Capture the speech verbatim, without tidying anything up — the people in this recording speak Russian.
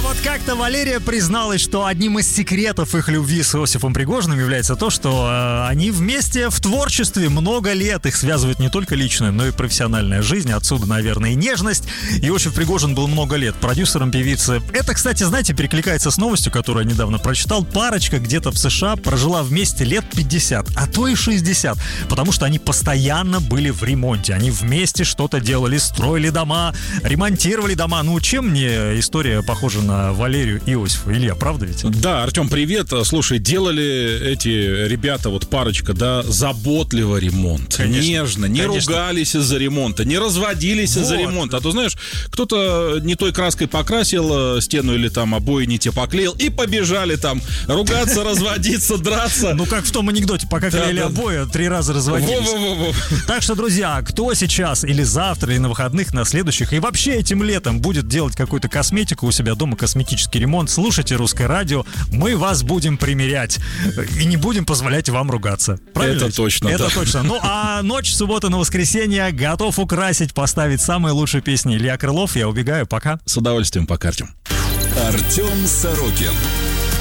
вот как-то Валерия призналась, что одним из секретов их любви с Иосифом Пригожиным является то, что э, они вместе в творчестве много лет. Их связывает не только личная, но и профессиональная жизнь. Отсюда, наверное, и нежность. Иосиф Пригожин был много лет продюсером певицы. Это, кстати, знаете, перекликается с новостью, которую я недавно прочитал. Парочка где-то в США прожила вместе лет пятьдесят, а то и шестьдесят. Потому что они постоянно были в ремонте. Они вместе что-то делали, строили дома, ремонтировали дома. Ну, чем мне история похожа на Валерию и Иосифа? Илья, правда ведь? Да, Артем, привет. Слушай, делали эти ребята, вот парочка, да, заботливо ремонт. Конечно, нежно, не конечно. ругались из-за ремонта, не разводились Вот. из-за ремонта. А то, знаешь, кто-то не той краской покрасил стену или там обои не те поклеил, и побежали там ругаться, разводиться, драться. Ну, как в том анекдоте, пока Да, клеили да. обои, три раза разводились. Во-во-во-во. Так что, друзья, кто сейчас или завтра, или на выходных, на следующих, и вообще этим летом будет делать какую-то косметику у себя дома, косметический ремонт, слушайте «Русское радио», мы вас будем примерять и не будем позволять вам ругаться. Правильно? Это ведь? точно, Это да. точно. Ну, а ночь субботы на воскресенье готов украсить, поставить самые лучшие песни. Илья Крылов, я убегаю, пока. С удовольствием, пока, Артем. Артем Сорокин.